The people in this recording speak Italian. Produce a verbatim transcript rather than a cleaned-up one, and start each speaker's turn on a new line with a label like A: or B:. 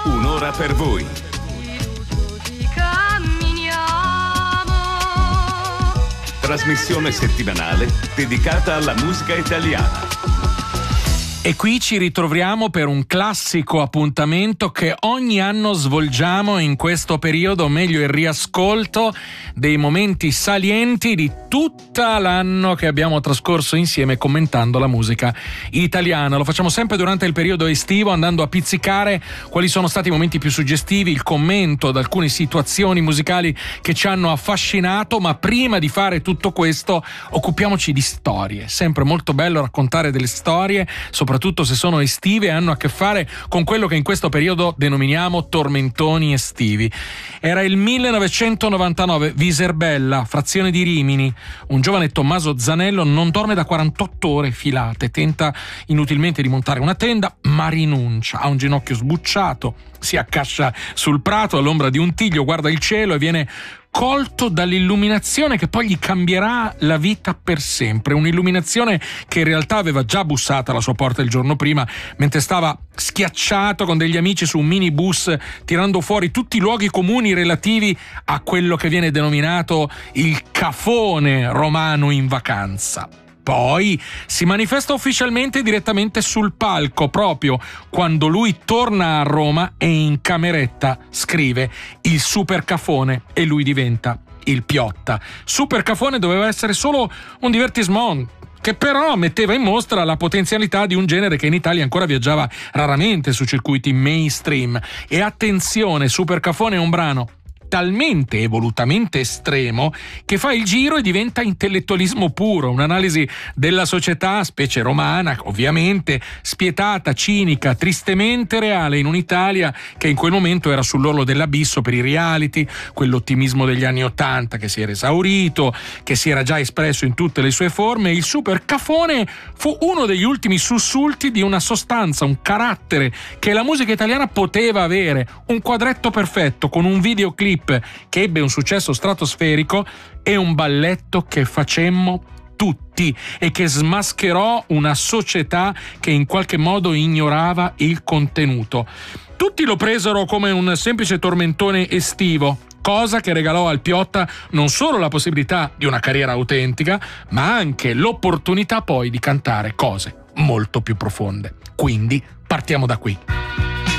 A: Un'ora per voi. Trasmissione settimanale dedicata alla musica italiana.
B: E qui ci ritroviamo per un classico appuntamento che ogni anno svolgiamo in questo periodo, o meglio il riascolto dei momenti salienti di tutta l'anno che abbiamo trascorso insieme commentando la musica italiana. Lo facciamo sempre durante il periodo estivo, andando a pizzicare quali sono stati i momenti più suggestivi, il commento ad alcune situazioni musicali che ci hanno affascinato, ma prima di fare tutto questo occupiamoci di storie. Sempre molto bello raccontare delle storie, soprattutto soprattutto se sono estive e hanno a che fare con quello che in questo periodo denominiamo tormentoni estivi. Era il millenovecentonovantanove, Viserbella, frazione di Rimini. Un giovane Tommaso Zanello non dorme da quarantotto ore filate, tenta inutilmente di montare una tenda, ma rinuncia. Ha un ginocchio sbucciato, si accascia sul prato all'ombra di un tiglio, guarda il cielo e viene colto dall'illuminazione che poi gli cambierà la vita per sempre. Un'illuminazione che in realtà aveva già bussato alla sua porta il giorno prima, mentre stava schiacciato con degli amici su un minibus, tirando fuori tutti i luoghi comuni relativi a quello che viene denominato il cafone romano in vacanza. Poi si manifesta ufficialmente direttamente sul palco, proprio quando lui torna a Roma e in cameretta scrive il Supercafone e lui diventa il Piotta. Supercafone doveva essere solo un divertissement, che però metteva in mostra la potenzialità di un genere che in Italia ancora viaggiava raramente su circuiti mainstream. E attenzione, Supercafone è un brano talmente e volutamente estremo che fa il giro e diventa intellettualismo puro, un'analisi della società, specie romana, ovviamente spietata, cinica, tristemente reale in un'Italia che in quel momento era sull'orlo dell'abisso per i reality, quell'ottimismo degli anni Ottanta che si era esaurito, che si era già espresso in tutte le sue forme. Il Supercafone fu uno degli ultimi sussulti di una sostanza, un carattere che la musica italiana poteva avere, un quadretto perfetto con un videoclip che ebbe un successo stratosferico e un balletto che facemmo tutti e che smascherò una società che in qualche modo ignorava il contenuto. Tutti lo presero come un semplice tormentone estivo, cosa che regalò al Piotta non solo la possibilità di una carriera autentica, ma anche l'opportunità poi di cantare cose molto più profonde. Quindi partiamo da qui.